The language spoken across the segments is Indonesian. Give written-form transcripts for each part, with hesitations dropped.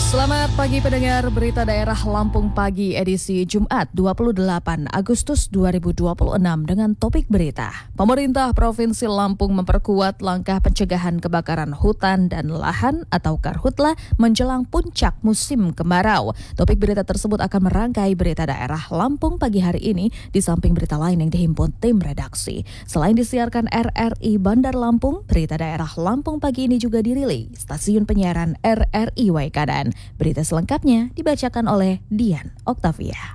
Selamat pagi pendengar Berita Daerah Lampung Pagi edisi Jumat 28 Agustus 2026 dengan topik berita. Pemerintah Provinsi Lampung memperkuat langkah pencegahan kebakaran hutan dan lahan atau Karhutla menjelang puncak musim kemarau. Topik berita tersebut akan merangkai Berita Daerah Lampung pagi hari ini di samping berita lain yang dihimpun tim redaksi. Selain disiarkan RRI Bandar Lampung, Berita Daerah Lampung pagi ini juga dirilis stasiun penyiaran RRI Waikadan. Berita selengkapnya dibacakan oleh Dian Oktavia.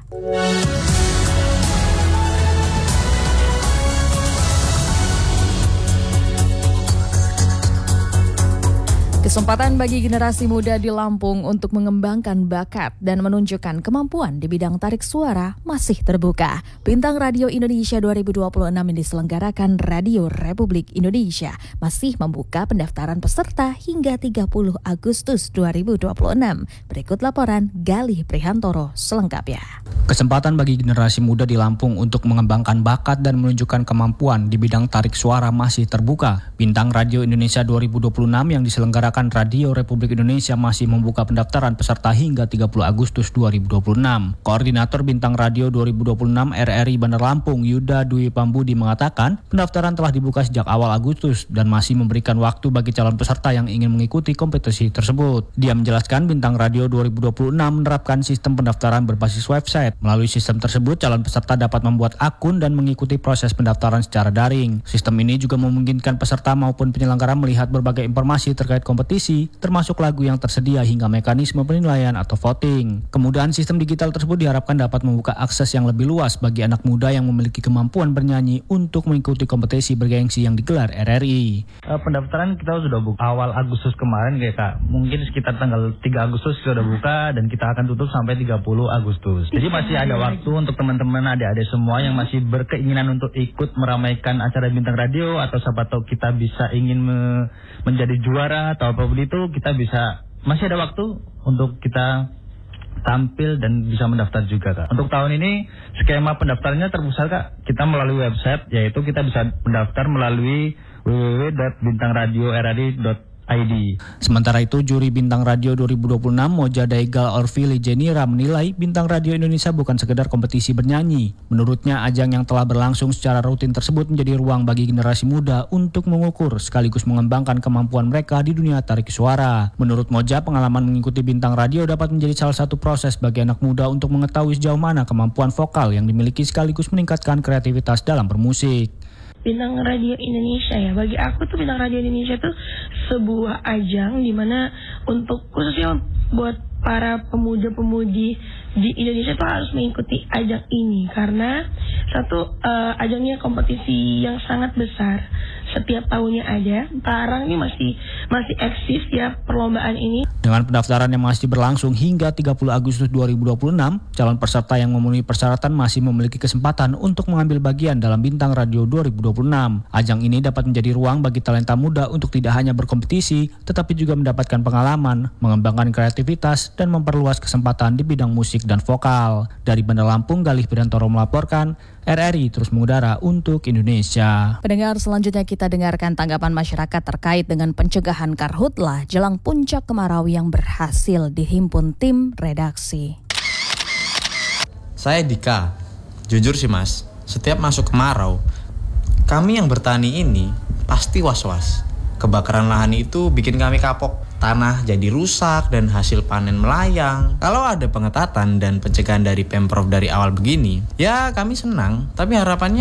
Kesempatan bagi generasi muda di Lampung untuk mengembangkan bakat dan menunjukkan kemampuan di bidang tarik suara masih terbuka. Bintang Radio Indonesia 2026 yang diselenggarakan Radio Republik Indonesia masih membuka pendaftaran peserta hingga 30 Agustus 2026. Berikut laporan Galih Prihantoro selengkapnya. Kesempatan bagi generasi muda di Lampung untuk mengembangkan bakat dan menunjukkan kemampuan di bidang tarik suara masih terbuka. Bintang Radio Indonesia 2026 yang diselenggarakan Radio Republik Indonesia masih membuka pendaftaran peserta hingga 30 Agustus 2026. Koordinator Bintang Radio 2026 RRI Bandar Lampung Yuda Dwi Pambudi mengatakan pendaftaran telah dibuka sejak awal Agustus dan masih memberikan waktu bagi calon peserta yang ingin mengikuti kompetisi tersebut. Dia menjelaskan Bintang Radio 2026 menerapkan sistem pendaftaran berbasis website. Melalui sistem tersebut, calon peserta dapat membuat akun dan mengikuti proses pendaftaran secara daring. Sistem ini juga memungkinkan peserta maupun penyelenggara melihat berbagai informasi terkait kompetisi, termasuk lagu yang tersedia hingga mekanisme penilaian atau voting. Kemudahan sistem digital tersebut diharapkan dapat membuka akses yang lebih luas bagi anak muda yang memiliki kemampuan bernyanyi untuk mengikuti kompetisi bergengsi yang digelar RRI. Pendaftaran kita sudah buka awal Agustus kemarin Kak. Mungkin sekitar tanggal 3 Agustus sudah buka dan kita akan tutup sampai 30 Agustus. Jadi masih ada waktu untuk teman-teman adik-adik semua yang masih berkeinginan untuk ikut meramaikan acara Bintang Radio, atau siapa tahu kita bisa ingin menjadi juara atau apapun itu, kita bisa, masih ada waktu untuk kita tampil dan bisa mendaftar juga Kak. Untuk tahun ini skema pendaftarannya terpusat Kak. Kita melalui website, yaitu kita bisa mendaftar melalui www.bintangradiorri.id. Sementara itu, juri Bintang Radio 2026 Moja Daigal Orvili Jenira menilai Bintang Radio Indonesia bukan sekedar kompetisi bernyanyi. Menurutnya, ajang yang telah berlangsung secara rutin tersebut menjadi ruang bagi generasi muda untuk mengukur sekaligus mengembangkan kemampuan mereka di dunia tarik suara. Menurut Moja, pengalaman mengikuti Bintang Radio dapat menjadi salah satu proses bagi anak muda untuk mengetahui sejauh mana kemampuan vokal yang dimiliki sekaligus meningkatkan kreativitas dalam bermusik. Bintang Radio Indonesia ya, bagi aku tuh Bintang Radio Indonesia tuh sebuah ajang dimana untuk khususnya buat para pemuda-pemudi di Indonesia tuh harus mengikuti ajang ini karena satu, ajangnya kompetisi yang sangat besar, setiap tahunnya ada. Sekarang ini masih eksis ya perlombaan ini. Dengan pendaftaran yang masih berlangsung hingga 30 Agustus 2026, calon peserta yang memenuhi persyaratan masih memiliki kesempatan untuk mengambil bagian dalam Bintang Radio 2026. Ajang ini dapat menjadi ruang bagi talenta muda untuk tidak hanya berkompetisi, tetapi juga mendapatkan pengalaman, mengembangkan kreativitas, dan memperluas kesempatan di bidang musik dan vokal. Dari Bandar Lampung, Galih Prihantoro melaporkan, RRI terus mengudara untuk Indonesia. Pendengar, selanjutnya kita dengarkan tanggapan masyarakat terkait dengan pencegahan Karhutla jelang puncak kemarau yang berhasil dihimpun tim redaksi. Saya Dika, jujur sih Mas, setiap masuk kemarau, kami yang bertani ini pasti was-was. Kebakaran lahan itu bikin kami kapok. Tanah jadi rusak dan hasil panen melayang. Kalau ada pengetatan dan pencegahan dari Pemprov dari awal begini, ya kami senang. Tapi harapannya